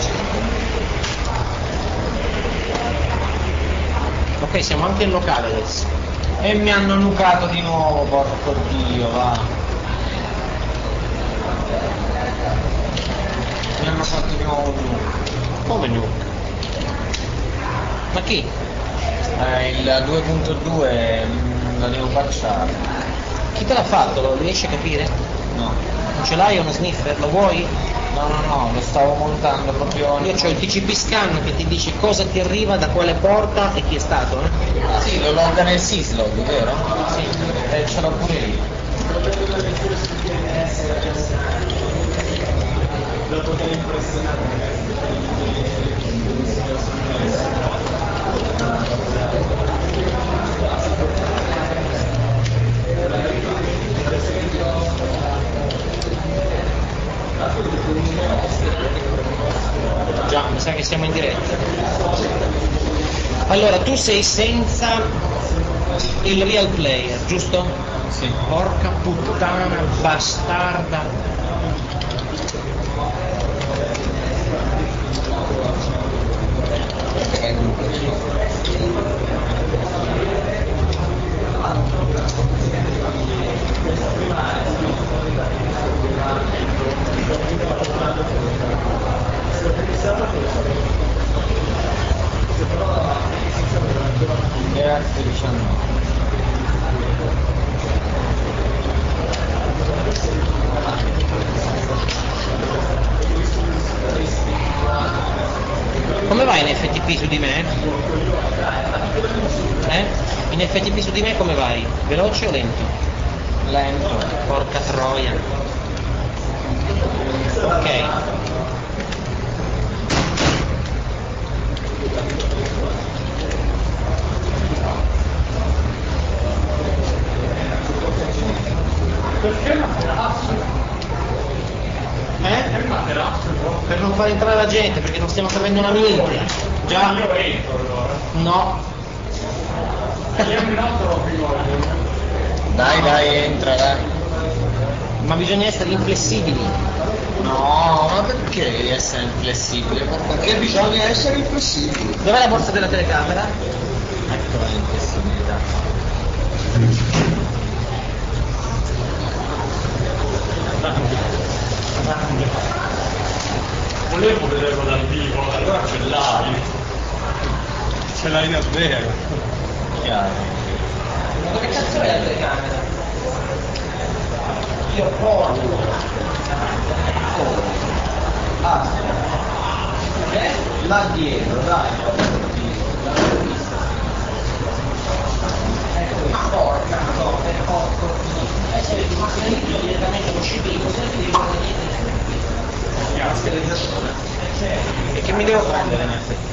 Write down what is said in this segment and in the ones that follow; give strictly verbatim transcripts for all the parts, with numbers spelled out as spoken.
Ok, siamo anche in locale adesso. E mi hanno nucato di nuovo, porco Dio, va. Mi hanno fatto di nuovo un nuke. Come nuke? Ma chi? Eh, il due punto due lo devo facciare. Chi te l'ha fatto? Lo riesci a capire? No. Non ce l'hai uno sniffer? Lo vuoi? No, no, no, lo stavo montando proprio. Io ho il T C P scan che ti dice cosa ti arriva, da quale porta e chi è stato, eh? Ah sì, lo logga nel syslog, vero? Sì. Eh, ce l'ho pure io. Già, mi sa che siamo in diretta. Allora, tu sei senza il real player, giusto? Sì. Porca puttana, bastarda. Grazie, diciannove. Come vai in F T P su di me? Eh? In F T P su di me come vai? Veloce o lento? Lento. Porca troia. Ok. Perché la terrazza? Eh? Perché la terrazza? Per non far entrare la gente, perché non stiamo sapendo una minchia. Già? Io entro allora. No. Io mi noto Dai, dai, entra, dai. Ma bisogna essere inflessibili. No, ma perché essere inflessibile? Perché bisogna essere inflessibili. Dov'è la borsa della telecamera? Eccola l'inflessibilità. Volevo vederlo dal vivo, allora ce l'hai. Ce l'hai davvero. Chiaro. Ma dove cazzo è la telecamera? Io porto. Ah, là dietro, dai. Ma porca, no, è porco. Adesso è rimasto direttamente con C P, così non ti devi fare niente. La sterilizzazione. E che mi devo prendere in effetti?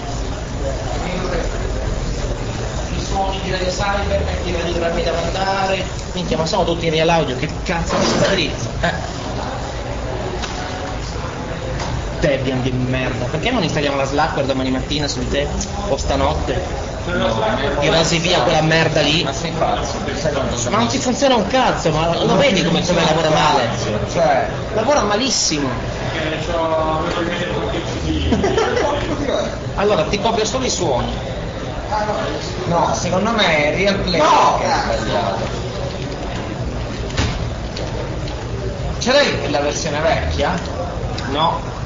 I suoni di Radio Cyber, metti i radiogrammi da mandare. Minchia, ma sono tutti in real audio, che cazzo di strizzo? Eh. Debian di merda, perché non installiamo la Slackware domani mattina su di te? O stanotte? Tirasi via quella merda lì. Ma sei pazzo? Ma non ti funziona un cazzo, ma lo vedi come, come lavora male? Cioè, Lavora malissimo. Perché c'ho Allora ti copio solo i suoni. no, secondo me è Real Play No! che è sbagliato. Ce l'hai la versione vecchia? No.